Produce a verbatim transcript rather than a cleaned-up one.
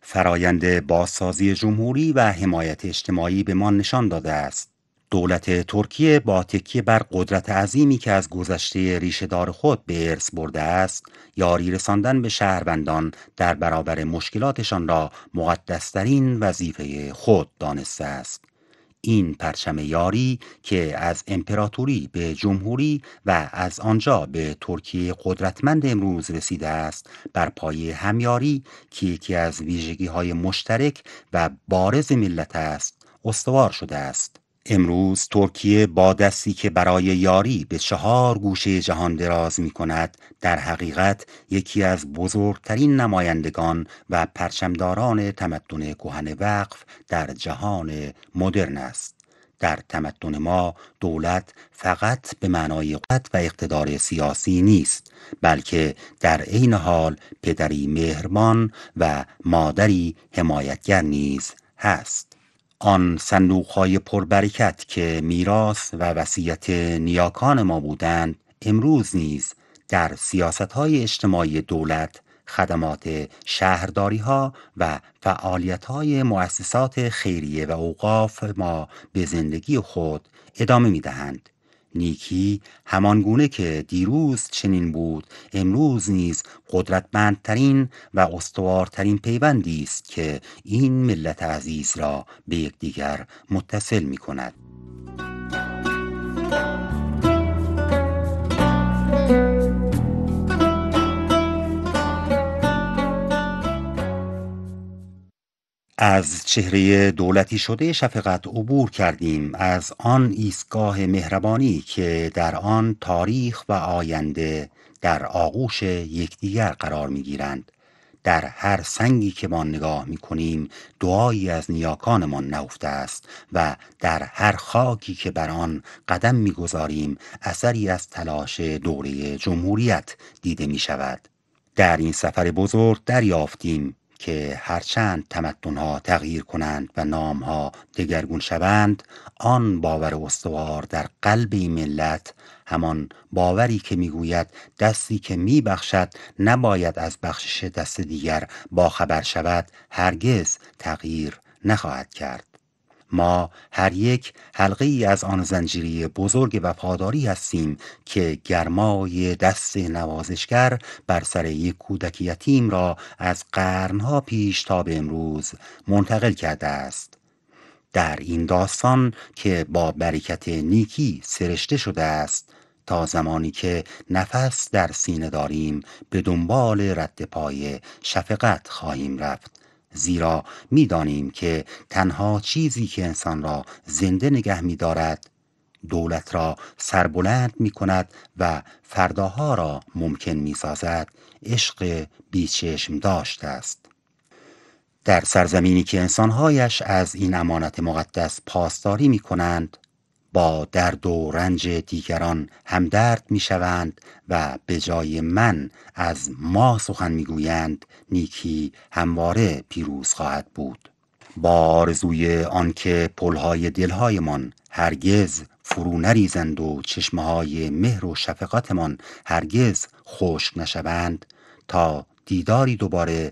فرایند بازسازی جمهوری و حمایت اجتماعی به ما نشان داده است دولت ترکیه با تکیه بر قدرت عظیمی که از گذشته ریشه‌دار خود به ارث برده است، یاری رساندن به شهروندان در برابر مشکلاتشان را مقدس‌ترین وظیفه خود دانسته است. این پرچم یاری که از امپراتوری به جمهوری و از آنجا به ترکیه قدرتمند امروز رسیده است، بر پایه همیاری که یکی از ویژگی‌های مشترک و بارز ملت است، استوار شده است. امروز ترکیه با دستی که برای یاری به چهار گوشه جهان دراز می کند، در حقیقت یکی از بزرگترین نمایندگان و پرچمداران تمدن کهن وقف در جهان مدرن است. در تمدن ما دولت فقط به معنای قدرت و اقتدار سیاسی نیست، بلکه در عین حال پدری مهربان و مادری حمایتگر نیز هست. آن صندوق‌های پربرکت که میراث و وصیت نیاکان ما بودند، امروز نیز در سیاست‌های اجتماعی دولت، خدمات شهرداری‌ها و فعالیت‌های مؤسسات خیریه و اوقاف ما به زندگی خود ادامه می‌دهند. نیکی همانگونه که دیروز چنین بود، امروز نیز قدرتمندترین و استوارترین پیوندی است که این ملت عزیز را به یکدیگر متصل می کند. از چهره دولتی شده شفقت عبور کردیم، از آن ایستگاه مهربانی که در آن تاریخ و آینده در آغوش یکدیگر قرار می‌گیرند. در هر سنگی که ما نگاه می‌کنیم دعایی از نیاکانمان نهفته است و در هر خاکی که بر آن قدم می‌گذاریم اثری از تلاش دوره جمهوریت دیده می‌شود. در این سفر بزرگ دریافتیم که هرچند تمدن‌ها تغییر کنند و نام‌ها دگرگون شوند، آن باور استوار در قلب این ملت، همان باوری که میگوید دستی که میبخشد نباید از بخشش دست دیگر باخبر شود، هرگز تغییر نخواهد کرد. ما هر یک حلقه ای از آن زنجیره بزرگ وفاداری هستیم که گرمای دست نوازشگر بر سر یک کودک یتیم را از قرنها پیش تا به امروز منتقل کرده است. در این داستان که با برکت نیکی سرشته شده است، تا زمانی که نفس در سینه داریم به دنبال رد پای شفقت خواهیم رفت، زیرا می‌دانیم که تنها چیزی که انسان را زنده نگه می‌دارد، دولت را سربلند می‌کند و فرداها را ممکن می‌سازد، عشق بیچشم داشته است. در سرزمینی که انسانهایش از این امانت مقدس پاسداری می کنند، با درد و رنج دیگران همدرد می شوند و به جای من از ما سخن می گویند، نیکی همواره پیروز خواهد بود. با آرزوی آنکه پلهای دلهایمان هرگز فرو نریزند و چشمهای مهر و شفقتمان هرگز خشک نشوند، تا دیداری دوباره